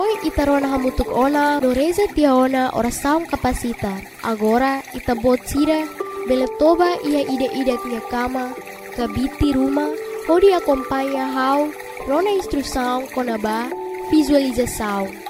Foi itarona hamutuk ona do reza tiaona ora saung kapasita. Agora itabot sira beletoba ia ide-ide tia kama kabiti rumah. Hodi acompanha how rona instrução konaba visualização.